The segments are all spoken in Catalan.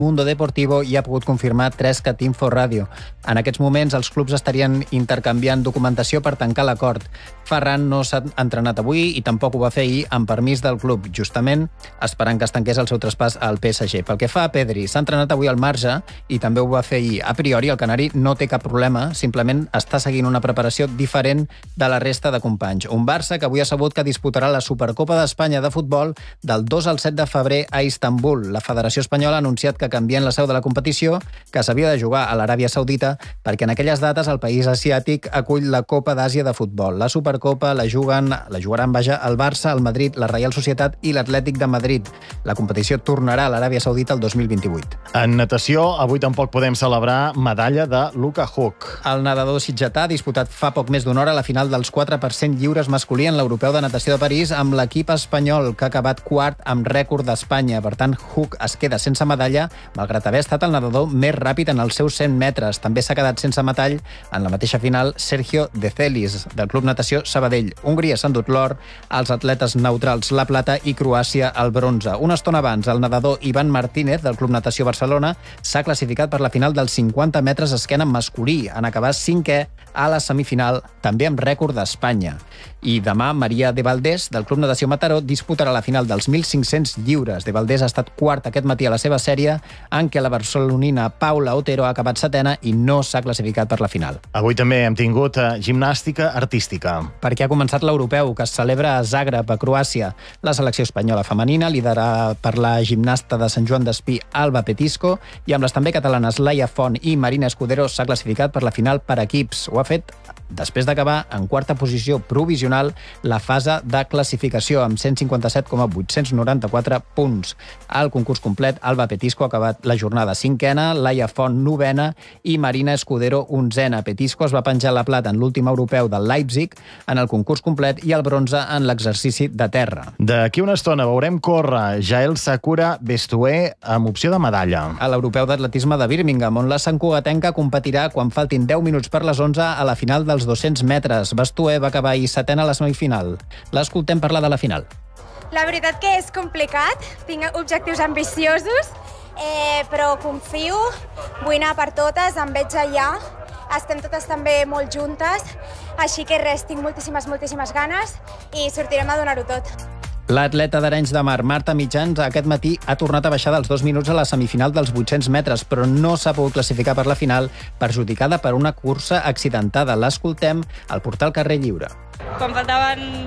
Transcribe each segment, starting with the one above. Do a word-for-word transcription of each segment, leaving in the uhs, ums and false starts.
Mundo Deportivo i ha pogut confirmar Trescat Info Ràdio. En aquests moments, els clubs estarien intercanviant documentació per tancar l'acord. Ferran no s'ha entrenat avui i tampoc ho va fer ahir amb permís del club, justament esperant que es tanqués el seu traspàs al P S G. Pel que fa a Pedri, s'ha entrenat avui al marge i també ho va fer ahir. A priori, el canari no té cap problema, simplement està seguint una preparació diferent de la resta de companys. Un Barça que avui ha sabut que disputarà la Supercopa d'Espanya de futbol del dos al set de febrer a Istanbul. La Federació Espanyola ha anunciat que canvien la seu de la competició, que s'havia de jugar a l'Aràbia Saudita, perquè en aquelles dates el país asiàtic acull la Copa d'Àsia de futbol. La Supercopa la juguen, la jugaran vaja, el Barça, el Madrid, la Reial Societat i l'Atlètic de Madrid. La competició tornarà a l'Aràbia Saudita el dos mil vint-i-vuit. En natació, avui tampoc podem celebrar medalla de Luka Huk. El nedador sitgetà ha disputat fa poc més d'una hora la final dels quatre per cent lliures masculí en l'Europeu de Natació de París amb l'equip espanyol, que ha acabat quart amb rècord d'Espanya. Per tant, Huk es queda sense medalla, malgrat haver estat el nedador més ràpid en els seus cent metres. També s'ha quedat sense metall en la mateixa final Sergio De Celis, del Club Natació Sabadell. Hongria s'ha endut l'or, els atletes neutrals la plata i Croàcia el bronze. Una estona abans, el nedador Ivan Martínez, del Club Natació Barcelona, s'ha classificat per la final dels cinquanta metres esquena masculí, en acabar cinquè a la semifinal, també amb rècord d'Espanya. I demà, Maria de Valdés, del Club Natació Mataró, disputarà la final dels mil cinc-cents lliures. De Valdés ha estat quart aquest matí a la seva sèrie, en què la barcelonina Paula Otero ha acabat setena i no s'ha classificat per la final. Avui també hem tingut gimnàstica artística. Perquè ha començat l'europeu, que es celebra a Zagreb, a Croàcia. La selecció espanyola femenina, liderada per la gimnasta de Sant Joan d'Espí, Alba Petisco, i amb les també catalanes Laia Font i Marina Escudero, s'ha classificat per la final per equips. Ho ha fet després d'acabar en quarta posició provisional la fase de classificació amb cent cinquanta-set coma vuit-cents noranta-quatre punts. Al concurs complet, Alba Petisco ha acabat la jornada cinquena, Laia Font novena i Marina Escudero onzena. Petisco es va penjar la plata en l'últim europeu del Leipzig en el concurs complet i el bronze en l'exercici de terra. D'aquí una estona veurem córrer Jael Sakura Bestué amb opció de medalla. A l'europeu d'atletisme de Birmingham, on la santcugatenca competirà quan faltin deu minuts per les onze a la final dels dos-cents metres. Bestué va acabar ahir setena a la semifinal. L'escoltem parlar de la final. La veritat que és complicat, tinc objectius ambiciosos, eh, però confio, vull anar per totes, em veig allà, estem totes també molt juntes, així que res, tinc moltíssimes, moltíssimes ganes i sortirem a donar-ho tot. L'atleta d'Arenys de Mar, Marta Mitjans, aquest matí ha tornat a baixar dels dos minuts a la semifinal dels vuit-cents metres, però no s'ha pogut classificar per la final, perjudicada per una cursa accidentada. L'escoltem al portal Carrer Lliure. Quan faltaven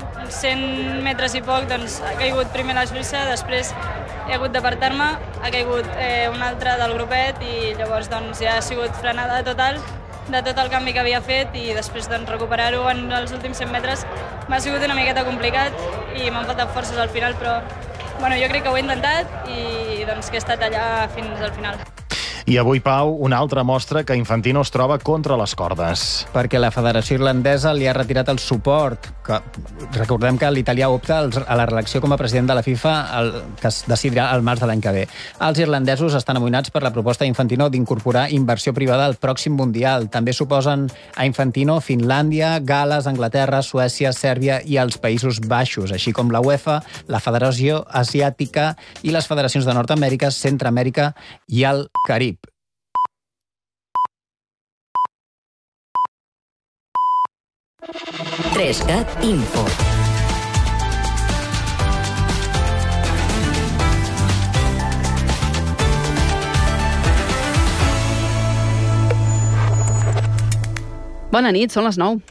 cent metres i poc, doncs ha caigut primer la Suïssa, després he hagut d'apartar-me, ha caigut eh, un altre del grupet i llavors doncs, ja ha sigut frenada total de tot el canvi que havia fet i després doncs, recuperar-ho en els últims cent metres m'ha sigut una miqueta complicat i m'han faltat forces al final, però bueno, jo crec que ho he intentat i doncs, que he estat allà fins al final. I avui, Pau, una altra mostra que Infantino es troba contra les cordes. Perquè la Federació Irlandesa li ha retirat el suport. Que, recordem que l'italià opta a la reelecció com a president de la FIFA, el, que es decidirà al març de l'any que ve. Els irlandesos estan amoïnats per la proposta d'Infantino d'incorporar inversió privada al pròxim Mundial. També suposen a Infantino Finlàndia, Gal·les, Anglaterra, Suècia, Sèrbia i els Països Baixos, així com la UEFA, la Federació Asiàtica i les federacions de Nord-Amèrica, Centreamèrica i el Carib. Trescat Info. Bona nit, són les nou.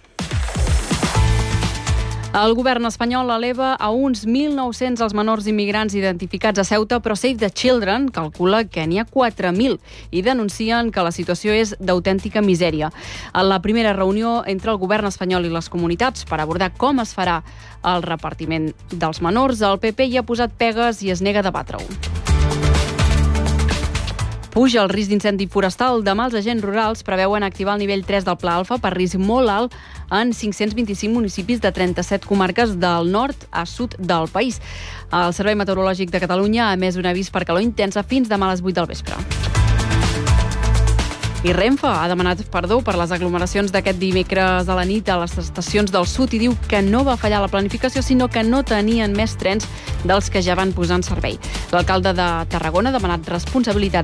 El govern espanyol eleva a uns mil nou-cents els menors immigrants identificats a Ceuta, però Save the Children calcula que n'hi ha quatre mil i denuncien que la situació és d'autèntica misèria. En la primera reunió entre el govern espanyol i les comunitats per abordar com es farà el repartiment dels menors, el P P hi ha posat pegues i es nega a debatre-ho. Puja el risc d'incendi forestal. Demà els agents rurals preveuen activar el nivell tres del Pla Alfa per risc molt alt en cinc-cents vint-i-cinc municipis de trenta-set comarques del nord a sud del país. El Servei Meteorològic de Catalunya ha emès un avís per calor intensa fins demà a les vuit del vespre. I Renfe ha demanat perdó per les aglomeracions d'aquest dimecres a la nit a les estacions del sud i diu que no va fallar la planificació, sinó que no tenien més trens dels que ja van posar en servei. L'alcalde de Tarragona ha demanat responsabilitat